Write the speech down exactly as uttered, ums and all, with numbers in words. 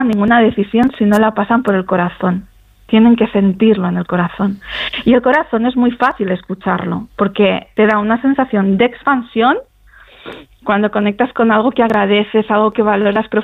ninguna decisión si no la pasan por el corazón. Tienen que sentirlo en el corazón. Y el corazón es muy fácil escucharlo, porque te da una sensación de expansión cuando conectas con algo que agradeces, algo que valoras profundamente.